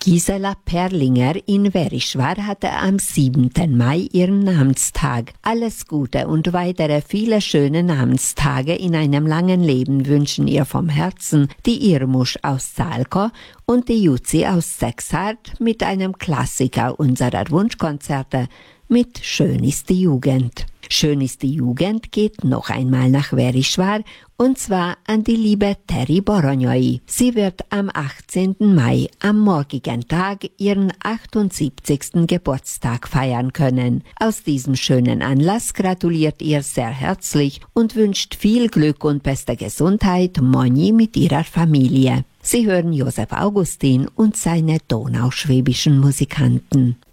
Gisela Perlinger in Verischwar hatte am 7. Mai ihren Namenstag. Alles Gute und weitere viele schöne Namenstage in einem langen Leben wünschen ihr vom Herzen die Irmusch aus Salko und die Jutzi aus Sexhard mit einem Klassiker unserer Wunschkonzerte mit Schön ist die Jugend. Schön ist die Jugend geht noch einmal nach Verischwar und zwar an die liebe Terry Boronjoi. Sie wird am 18. Mai am morgigen Tag ihren 78. Geburtstag feiern können. Aus diesem schönen Anlass gratuliert ihr sehr herzlich und wünscht viel Glück und beste Gesundheit Moni mit ihrer Familie. Sie hören Josef Augustin und seine donauschwäbischen Musikanten.